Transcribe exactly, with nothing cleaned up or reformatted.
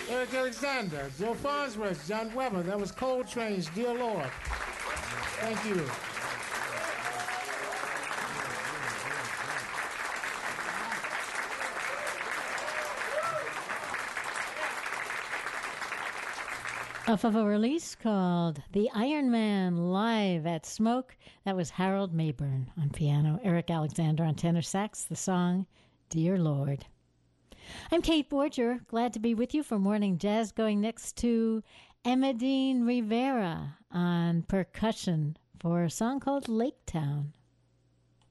Eric Alexander, Joe Farnsworth, John Weber. That was Coltrane's Dear Lord. Thank you. Off of a release called The Iron Man Live at Smoke, that was Harold Mayburn on piano, Eric Alexander on tenor sax, the song Dear Lord. I'm Kate Borger, glad to be with you for Morning Jazz, going next to Emadine Rivera on percussion for a song called Lake Town.